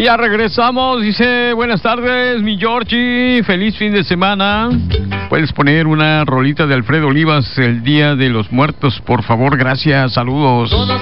Y ya regresamos, dice, buenas tardes, mi Georgie, feliz fin de semana. Puedes poner una rolita de Alfredo Olivas, el Día de los Muertos, por favor, gracias, saludos. Todos